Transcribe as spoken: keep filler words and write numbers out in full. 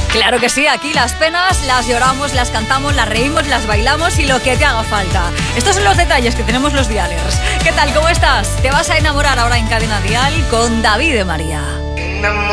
Claro que sí, aquí las penas las lloramos, las cantamos, las reímos, las bailamos y lo que te haga falta. Estos son los detalles que tenemos los dialers. ¿Qué tal? ¿Cómo estás? Te vas a enamorar ahora en Cadena Dial con David de María.